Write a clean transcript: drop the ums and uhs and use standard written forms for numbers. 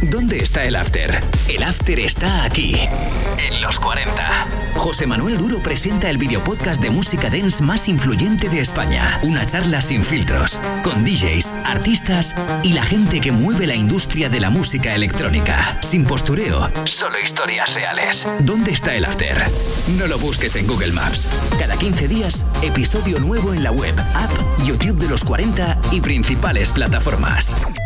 ¿Dónde está el after? El after está aquí, en Los 40. José Manuel Duro presenta el videopodcast de música dance más influyente de España. Una charla sin filtros, con DJs, artistas y la gente que mueve la industria de la música electrónica. Sin postureo, solo historias reales. ¿Dónde está el after? No lo busques en Google Maps. Cada 15 días, episodio nuevo en la web, app, YouTube de Los 40 y principales plataformas.